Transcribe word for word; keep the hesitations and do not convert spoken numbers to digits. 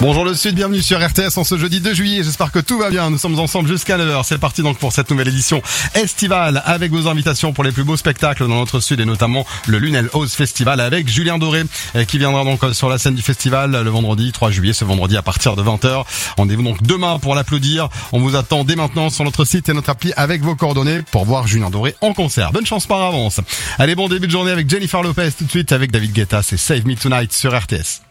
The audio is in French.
Bonjour le Sud, bienvenue sur R T S en ce jeudi deux juillet, j'espère que tout va bien, nous sommes ensemble jusqu'à neuf heures, c'est parti donc pour cette nouvelle édition estivale avec vos invitations pour les plus beaux spectacles dans notre Sud et notamment le Lunel House Festival avec Julien Doré qui viendra donc sur la scène du festival le vendredi trois juillet, ce vendredi à partir de vingt heures. Rendez-vous donc demain pour l'applaudir, on vous attend dès maintenant sur notre site et notre appli avec vos coordonnées pour voir Julien Doré en concert. Bonne chance par avance. Allez, bon début de journée avec Jennifer Lopez tout de suite avec David Guetta, c'est Save Me Tonight sur R T S.